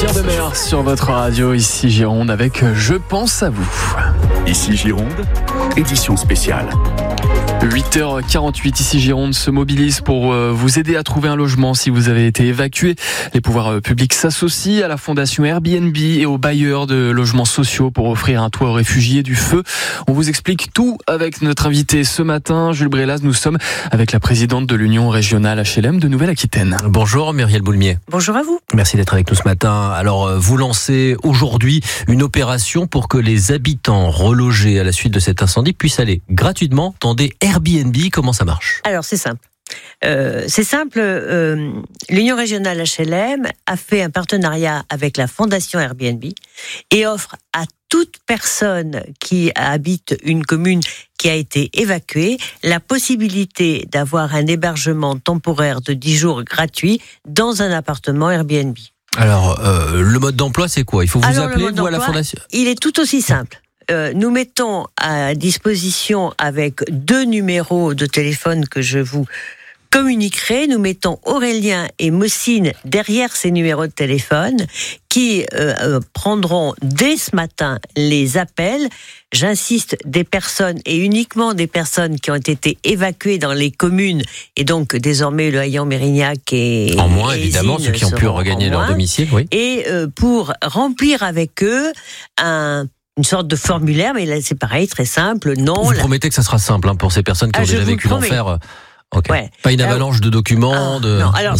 Pierre Demers sur votre radio, ici Gironde, avec Je pense à vous. Ici Gironde, édition spéciale. 8h48, ici Gironde se mobilise pour vous aider à trouver un logement si vous avez été évacué. Les pouvoirs publics s'associent à la fondation Airbnb et aux bailleurs de logements sociaux pour offrir un toit aux réfugiés du feu. On vous explique tout avec notre invité ce matin, Jules Brélas. Nous sommes avec la présidente de l'Union régionale HLM de Nouvelle-Aquitaine. Bonjour Muriel Boulmier. Bonjour à vous. Merci d'être avec nous ce matin. Alors, vous lancez aujourd'hui une opération pour que les habitants relogés à la suite de cet incendie puissent aller gratuitement dans des Airbnb. Comment ça marche ? Alors, c'est simple. L'Union régionale HLM a fait un partenariat avec la fondation Airbnb et offre à toute personne qui habite une commune qui a été évacuée la possibilité d'avoir un hébergement temporaire de 10 jours gratuit dans un appartement Airbnb. Alors, le mode d'emploi, c'est quoi ? Il faut vous appeler, vous, à la fondation ? Il est tout aussi simple. Nous mettons à disposition avec 2 numéros de téléphone que je vous communiquerai. Nous mettons Aurélien et Mossine derrière ces numéros de téléphone qui prendront dès ce matin les appels. J'insiste, des personnes et uniquement des personnes qui ont été évacuées dans les communes et donc désormais Le Haillan-Mérignac et en moins, et évidemment, Ésine ceux qui ont pu regagner leur domicile, oui. Et pour remplir avec eux une sorte de formulaire, mais là c'est pareil, très simple. Non. Vous promettez que ça sera simple pour ces personnes qui ont déjà vécu l'enfer. Okay. Ouais. Pas une avalanche de documents, non. Alors,